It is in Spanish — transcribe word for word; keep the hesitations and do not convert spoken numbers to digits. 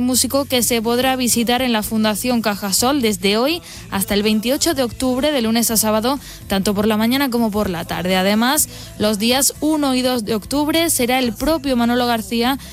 músico que se podrá visitar en la Fundación Cajasol desde hoy hasta el veintiocho de octubre, de lunes a sábado, tanto por la mañana como por la tarde. Además, los días uno y dos de octubre será el propio Manolo García